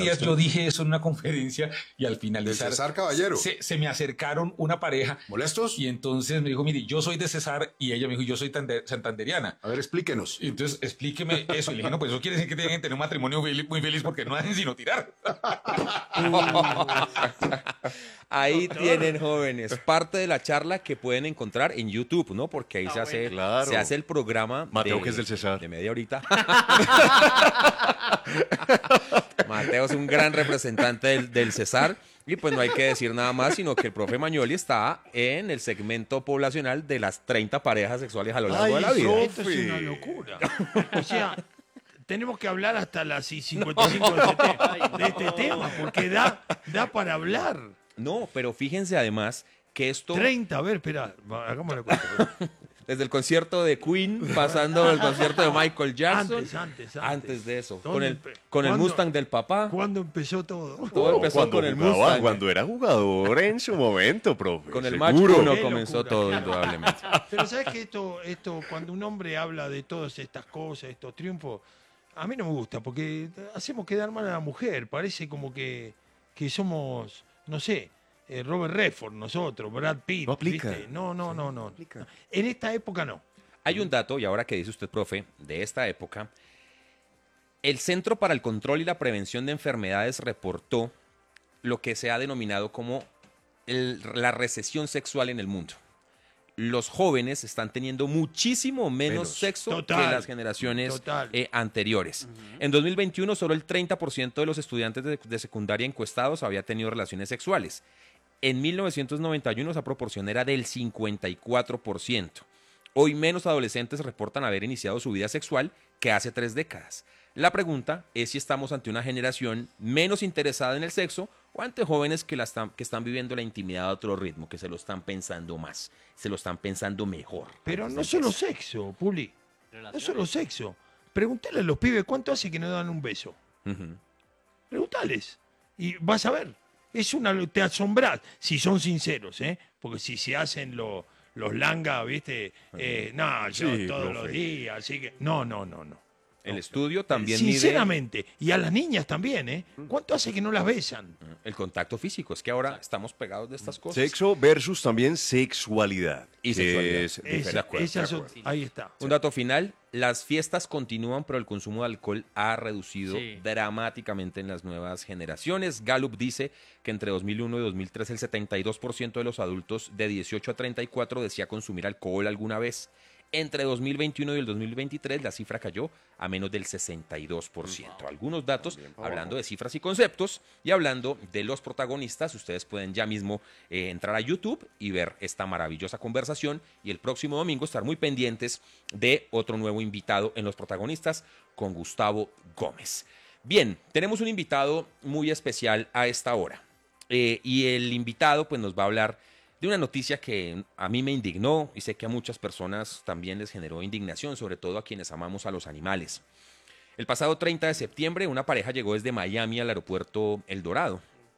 días yo dije eso en una conferencia y al finalizar... ¿De César Caballero? Se me acercaron una pareja. ¿Molestos? Y entonces me dijo, mire, yo soy de César, y ella me dijo, yo soy santanderiana. A ver, explíquenos. Y entonces explíqueme eso. Y le dije, no, pues eso quiere decir que tienen que tener un matrimonio muy feliz porque no hacen sino tirar. Ahí tienen, jóvenes, parte de la charla que pueden encontrar en YouTube, ¿no? Porque ahí se hace el programa. Mateo, que es del César. De media horita. Mateo es un gran representante del César. Y pues no hay que decir nada más, sino que el profe Magnoli está en el segmento poblacional de las 30 parejas sexuales a lo largo de la vida. Esto es una locura. O sea, tenemos que hablar hasta las 55 de este tema, porque da para hablar. No, pero fíjense además que esto... 30, a ver, espera, hagamos la cuenta. Desde el concierto de Queen, pasando al concierto de Michael Jackson. Antes de eso. Con el Mustang del papá. ¿Cuándo empezó todo? Todo empezó con el Mustang. Cuando era jugador en su momento, profe. Con el Match 1 comenzó todo, indudablemente. Pero ¿sabes que esto, cuando un hombre habla de todas estas cosas, estos triunfos, a mí no me gusta, porque hacemos quedar mal a la mujer. Parece como que somos, no sé, Robert Redford, nosotros, Brad Pitt. No aplica. ¿viste? No. Aplica. En esta época no. Hay un dato, y ahora que dice usted, profe, de esta época, el Centro para el Control y la Prevención de Enfermedades reportó lo que se ha denominado como la recesión sexual en el mundo. Los jóvenes están teniendo muchísimo menos sexo que las generaciones anteriores. En 2021, solo el 30% de los estudiantes de secundaria encuestados había tenido relaciones sexuales. En 1991 esa proporción era del 54%. Hoy menos adolescentes reportan haber iniciado su vida sexual que hace 3 décadas. La pregunta es si estamos ante una generación menos interesada en el sexo o ante jóvenes que están viviendo la intimidad a otro ritmo, que se lo están pensando más, se lo están pensando mejor. Pero no solo sexo, Puli. No solo sexo. Pregúntale a los pibes cuánto hace que no dan un beso. Pregúntales. Y vas a ver. Te asombrás, si son sinceros, ¿eh? Porque si se hacen los langas, ¿viste? Yo todos los días, así que... No. El estudio también sinceramente, y a las niñas también, ¿eh? ¿Cuánto hace que no las besan? El contacto físico, es que ahora estamos pegados de estas cosas. Sexo versus también sexualidad. Y sexualidad. Ahí está. Un dato final, las fiestas continúan, pero el consumo de alcohol ha reducido dramáticamente en las nuevas generaciones. Gallup dice que entre 2001 y 2003 el 72% de los adultos de 18 a 34 decía consumir alcohol alguna vez. Entre 2021 y el 2023 la cifra cayó a menos del 62%. Algunos datos, hablando de cifras y conceptos y hablando de los protagonistas, ustedes pueden ya mismo entrar a YouTube y ver esta maravillosa conversación y el próximo domingo estar muy pendientes de otro nuevo invitado en Los Protagonistas con Gustavo Gómez. Bien, tenemos un invitado muy especial a esta hora y el invitado pues nos va a hablar de una noticia que a mí me indignó y sé que a muchas personas también les generó indignación, sobre todo a quienes amamos a los animales. El pasado 30 de septiembre una pareja llegó desde Miami al aeropuerto El Dorado.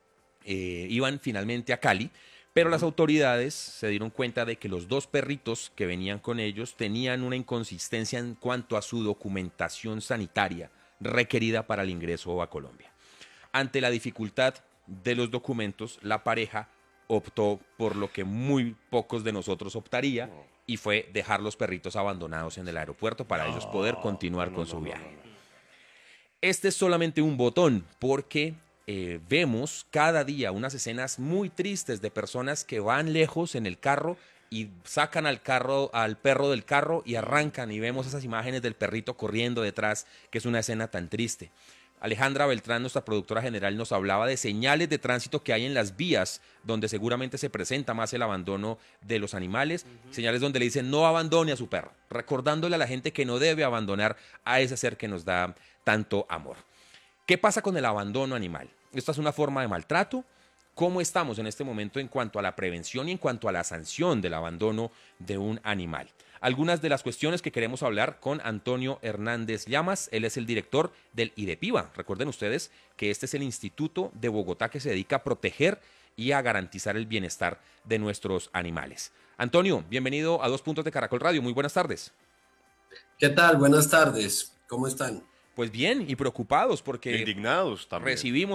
Iban finalmente a Cali, pero las autoridades se dieron cuenta de que los 2 perritos que venían con ellos tenían una inconsistencia en cuanto a su documentación sanitaria requerida para el ingreso a Colombia. Ante la dificultad de los documentos, la pareja optó por lo que muy pocos de nosotros optaría y fue dejar los perritos abandonados en el aeropuerto para ellos poder continuar con su viaje. Este es solamente un botón porque vemos cada día unas escenas muy tristes de personas que van lejos en el carro y sacan al perro del carro y arrancan y vemos esas imágenes del perrito corriendo detrás, que es una escena tan triste. Alejandra Beltrán, nuestra productora general, nos hablaba de señales de tránsito que hay en las vías donde seguramente se presenta más el abandono de los animales, señales donde le dicen no abandone a su perro, recordándole a la gente que no debe abandonar a ese ser que nos da tanto amor. ¿Qué pasa con el abandono animal? ¿Esta es una forma de maltrato? ¿Cómo estamos en este momento en cuanto a la prevención y en cuanto a la sanción del abandono de un animal? Algunas de las cuestiones que queremos hablar con Antonio Hernández Llamas. Él es el director del IDEPIBA. Recuerden ustedes que este es el instituto de Bogotá que se dedica a proteger y a garantizar el bienestar de nuestros animales. Antonio, bienvenido a 2 Puntos de Caracol Radio. Muy buenas tardes. ¿Qué tal? Buenas tardes. ¿Cómo están? Pues bien, y preocupados porque indignados también. recibimos